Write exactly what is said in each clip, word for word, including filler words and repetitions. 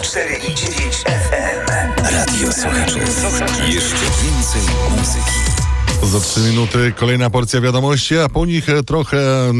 cztery i dziewięć F M. Radio Słuchaczy. Jeszcze więcej muzyki. Za trzy minuty kolejna porcja wiadomości, a po nich trochę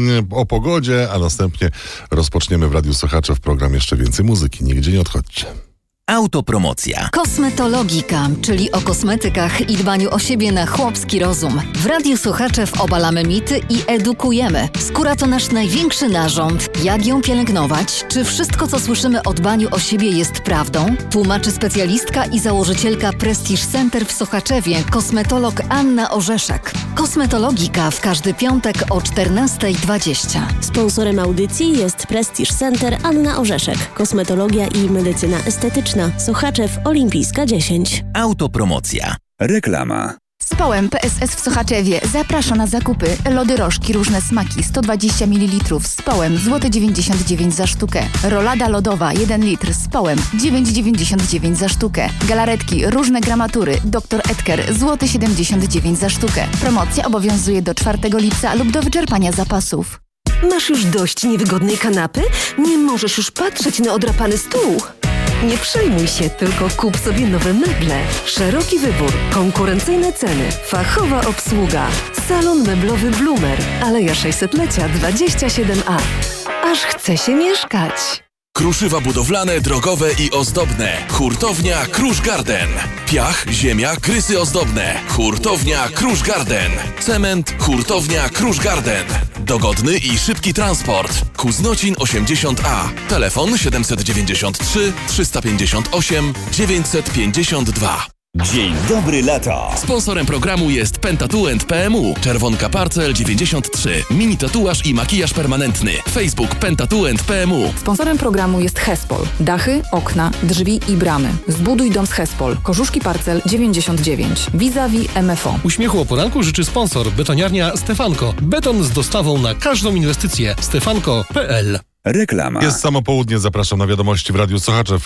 o pogodzie, a następnie rozpoczniemy w Radiu Słuchaczy w program Jeszcze więcej muzyki. Nigdzie nie odchodźcie. Autopromocja. Kosmetologika, czyli o kosmetykach i dbaniu o siebie na chłopski rozum. W Radiu Słuchaczew obalamy mity i edukujemy. Skóra to nasz największy narząd. Jak ją pielęgnować? Czy wszystko, co słyszymy o dbaniu o siebie, jest prawdą? Tłumaczy specjalistka i założycielka Prestige Center w Sochaczewie, kosmetolog Anna Orzeszek. Kosmetologika w każdy piątek o czternasta dwadzieścia. Sponsorem audycji jest Prestige Center Anna Orzeszek. Kosmetologia i medycyna estetyczna. Sochaczew Olimpijska dziesięć. Autopromocja. Reklama. Społem P S S w Sochaczewie zaprasza na zakupy. Lody rożki, różne smaki, sto dwadzieścia mililitrów z Społem, złoty dziewięćdziesiąt dziewięć za sztukę. Rolada lodowa, jeden litr z Społem, dziewięć dziewięćdziesiąt dziewięć za sztukę. Galaretki, różne gramatury, doktor Edker, złoty siedemdziesiąt dziewięć za sztukę. Promocja obowiązuje do czwartego lipca lub do wyczerpania zapasów. Masz już dość niewygodnej kanapy? Nie możesz już patrzeć na odrapany stół? Nie przejmuj się, tylko kup sobie nowe meble. Szeroki wybór, konkurencyjne ceny, fachowa obsługa. Salon meblowy Blumer, Aleja sześćsetlecia dwadzieścia siedem A. Aż chce się mieszkać. Kruszywa budowlane, drogowe i ozdobne. Hurtownia Krusz Garden. Piach, ziemia, krysy ozdobne. Hurtownia Krusz Garden. Cement, hurtownia Krusz Garden. Dogodny i szybki transport. Kuznocin osiemdziesiąt A. Telefon siedemset dziewięćdziesiąt trzy trzysta pięćdziesiąt osiem dziewięćset pięćdziesiąt dwa. Dzień dobry lata. Sponsorem programu jest Pentatuent P M U. Czerwonka Parcel dziewięćdziesiąt trzy. Mini tatuaż i makijaż permanentny. Facebook Pentatuent P M U. Sponsorem programu jest Hespol. Dachy, okna, drzwi i bramy. Zbuduj dom z Hespol. Korzuszki Parcel dziewięćdziesiąt dziewięć. Vis-a-vis M F O. Uśmiechu o poranku życzy sponsor. Betoniarnia Stefanko. Beton z dostawą na każdą inwestycję. stefanko kropka p l. Reklama. Jest samo południe, zapraszam na wiadomości w Radiu Sochaczew.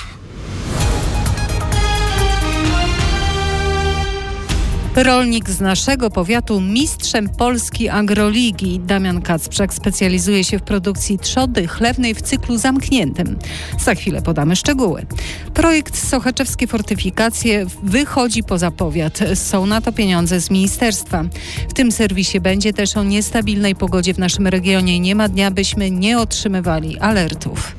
Rolnik z naszego powiatu, mistrzem Polski Agroligi. Damian Kacprzak specjalizuje się w produkcji trzody chlewnej w cyklu zamkniętym. Za chwilę podamy szczegóły. Projekt Sochaczewskie Fortyfikacje wychodzi poza powiat. Są na to pieniądze z ministerstwa. W tym serwisie będzie też o niestabilnej pogodzie w naszym regionie. Nie ma dnia, byśmy nie otrzymywali alertów.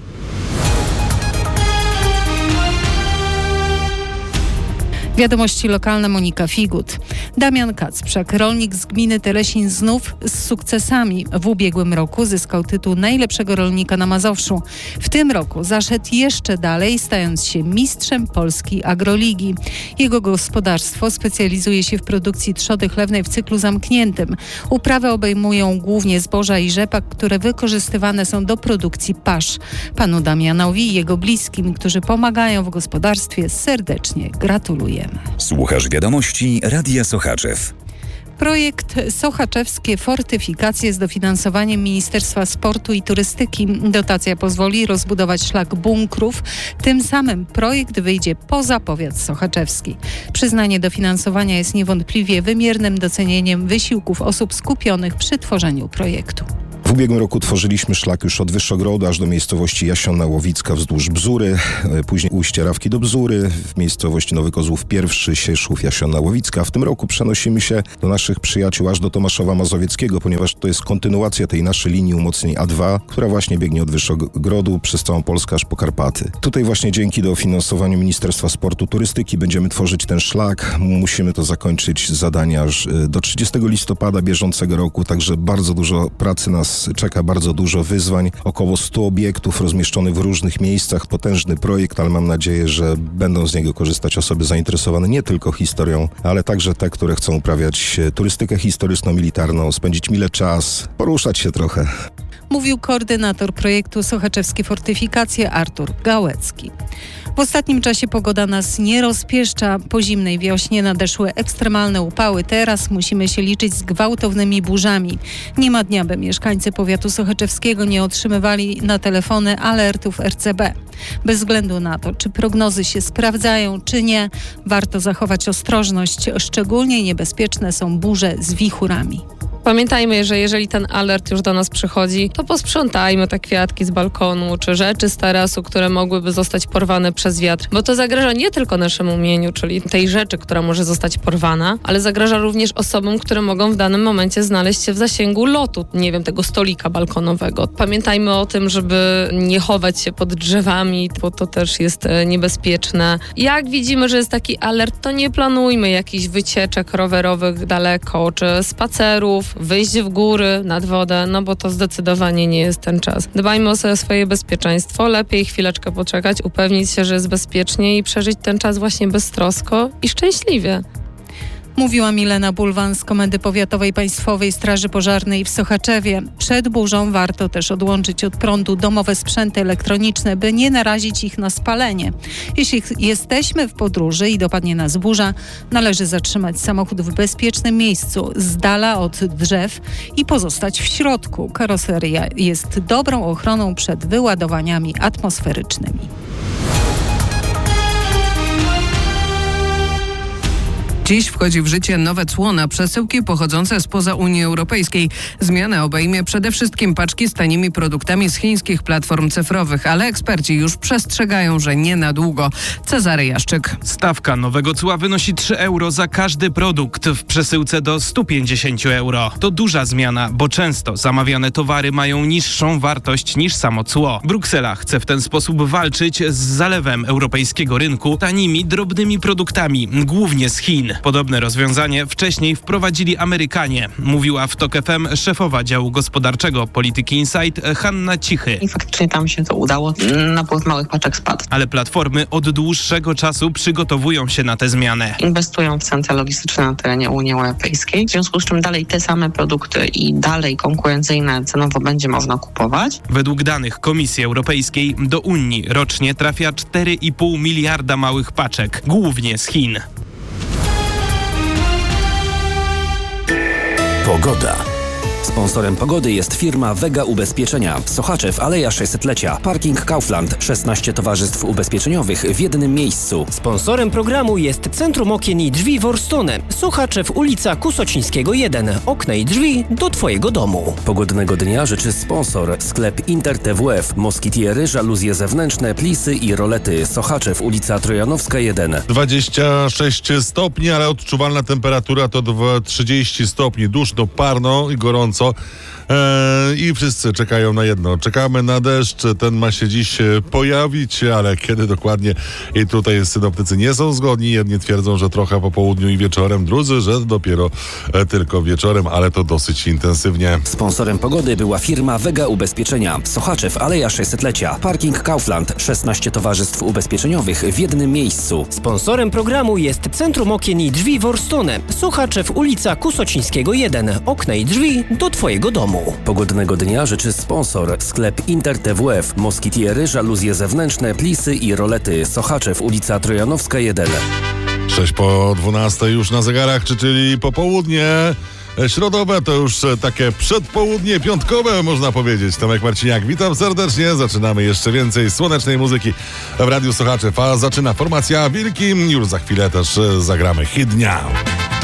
Wiadomości lokalne, Monika Figut. Damian Kacprzak, rolnik z gminy Telesin, znów z sukcesami. W ubiegłym roku zyskał tytuł najlepszego rolnika na Mazowszu. W tym roku zaszedł jeszcze dalej, stając się mistrzem Polski Agroligi. Jego gospodarstwo specjalizuje się w produkcji trzody chlewnej w cyklu zamkniętym. Uprawy obejmują głównie zboża i rzepak, które wykorzystywane są do produkcji pasz. Panu Damianowi i jego bliskim, którzy pomagają w gospodarstwie, serdecznie gratuluję. Słuchasz wiadomości Radia Sochaczew. Projekt Sochaczewskie Fortyfikacje z dofinansowaniem Ministerstwa Sportu i Turystyki. Dotacja pozwoli rozbudować szlak bunkrów. Tym samym projekt wyjdzie poza powiat sochaczewski. Przyznanie dofinansowania jest niewątpliwie wymiernym docenieniem wysiłków osób skupionych przy tworzeniu projektu. W ubiegłym roku tworzyliśmy szlak już od Wyższogrodu aż do miejscowości Jasiona Łowicka wzdłuż Bzury, później ujście Rawki do Bzury, w miejscowości Nowy Kozłów pierwszy, Sieszów, Jasiona Łowicka. W tym roku przenosimy się do naszych przyjaciół aż do Tomaszowa Mazowieckiego, ponieważ to jest kontynuacja tej naszej linii umocnień A dwa, która właśnie biegnie od Wyższogrodu przez całą Polskę aż po Karpaty. Tutaj właśnie dzięki dofinansowaniu Ministerstwa Sportu Turystyki będziemy tworzyć ten szlak. Musimy to zakończyć zadania aż do trzydziestego listopada bieżącego roku, także bardzo dużo pracy nas czeka, bardzo dużo wyzwań, około stu obiektów rozmieszczonych w różnych miejscach, potężny projekt, ale mam nadzieję, że będą z niego korzystać osoby zainteresowane nie tylko historią, ale także te, które chcą uprawiać turystykę historyczno-militarną, spędzić mile czas, poruszać się trochę. Mówił koordynator projektu Sochaczewskie Fortyfikacje Artur Gałecki. W ostatnim czasie pogoda nas nie rozpieszcza. Po zimnej wiośnie nadeszły ekstremalne upały. Teraz musimy się liczyć z gwałtownymi burzami. Nie ma dnia, by mieszkańcy powiatu sochaczewskiego nie otrzymywali na telefony alertów R C B. Bez względu na to, czy prognozy się sprawdzają, czy nie, warto zachować ostrożność. Szczególnie niebezpieczne są burze z wichurami. Pamiętajmy, że jeżeli ten alert już do nas przychodzi, to posprzątajmy te kwiatki z balkonu, czy rzeczy z tarasu, które mogłyby zostać porwane przez wiatr, bo to zagraża nie tylko naszemu mieniu, czyli tej rzeczy, która może zostać porwana, ale zagraża również osobom, które mogą w danym momencie znaleźć się w zasięgu lotu, nie wiem, tego stolika balkonowego. Pamiętajmy o tym, żeby nie chować się pod drzewami, bo to też jest niebezpieczne. Jak widzimy, że jest taki alert, to nie planujmy jakichś wycieczek rowerowych daleko, czy spacerów, wyjść w góry, nad wodę, no bo to zdecydowanie nie jest ten czas. Dbajmy o swoje bezpieczeństwo, lepiej chwileczkę poczekać, upewnić się, że jest bezpiecznie i przeżyć ten czas właśnie beztrosko i szczęśliwie. Mówiła Milena Bulwan z Komendy Powiatowej Państwowej Straży Pożarnej w Sochaczewie. Przed burzą warto też odłączyć od prądu domowe sprzęty elektroniczne, by nie narazić ich na spalenie. Jeśli jesteśmy w podróży i dopadnie nas burza, należy zatrzymać samochód w bezpiecznym miejscu, z dala od drzew i pozostać w środku. Karoseria jest dobrą ochroną przed wyładowaniami atmosferycznymi. Dziś wchodzi w życie nowe cło na przesyłki pochodzące spoza Unii Europejskiej. Zmiana obejmie przede wszystkim paczki z tanimi produktami z chińskich platform cyfrowych, ale eksperci już przestrzegają, że nie na długo. Cezary Jaszczyk. Stawka nowego cła wynosi trzy euro za każdy produkt w przesyłce do stu pięćdziesięciu euro. To duża zmiana, bo często zamawiane towary mają niższą wartość niż samo cło. Bruksela chce w ten sposób walczyć z zalewem europejskiego rynku tanimi, drobnymi produktami, głównie z Chin. Podobne rozwiązanie wcześniej wprowadzili Amerykanie, mówiła w TOK F M szefowa działu gospodarczego Polityki Insight Hanna Cichy. I faktycznie tam się to udało. Napływ małych paczek spadł. Ale platformy od dłuższego czasu przygotowują się na tę zmianę. Inwestują w centra logistyczne na terenie Unii Europejskiej, w związku z czym dalej te same produkty i dalej konkurencyjne cenowo będzie można kupować. Według danych Komisji Europejskiej do Unii rocznie trafia cztery i pół miliarda małych paczek, głównie z Chin. Pogoda. Sponsorem pogody jest firma Vega Ubezpieczenia. Sochaczew, Aleja sześćsetlecia. Parking Kaufland. szesnaście towarzystw ubezpieczeniowych w jednym miejscu. Sponsorem programu jest Centrum Okien i Drzwi Worstone. Sochaczew, ulica Kusocińskiego jeden. Okna i drzwi do Twojego domu. Pogodnego dnia życzy sponsor. Sklep Inter T W F. Moskitiery, żaluzje zewnętrzne, plisy i rolety. Sochaczew, ulica Trojanowska jeden. dwadzieścia sześć stopni, ale odczuwalna temperatura to trzydzieści stopni. Duszno, parno i gorąco. Eee, I wszyscy czekają na jedno. Czekamy na deszcz. Ten ma się dziś pojawić, ale kiedy dokładnie? I tutaj synoptycy nie są zgodni. Jedni twierdzą, że trochę po południu i wieczorem, drudzy, że dopiero e, tylko wieczorem, ale to dosyć intensywnie. Sponsorem pogody była firma Vega Ubezpieczenia. Sochaczew, Aleja sześćsetlecia. Parking Kaufland. szesnaście towarzystw ubezpieczeniowych w jednym miejscu. Sponsorem programu jest Centrum Okien i Drzwi Worstone. Sochaczew, ulica Kusocińskiego jeden. Okna i drzwi do Twojego domu. Pogodnego dnia życzy sponsor. Sklep Inter T W F. Moskitiery, żaluzje zewnętrzne, plisy i rolety. Sochaczew, ulica Trojanowska jeden. sześć po dwunastej już na zegarach, czyli popołudnie. Środowe to już takie przedpołudnie piątkowe, można powiedzieć. Tomek Marciniak, witam serdecznie. Zaczynamy jeszcze więcej słonecznej muzyki w Radiu Sochaczew. A zaczyna formacja Wilki. Już za chwilę też zagramy hit dnia.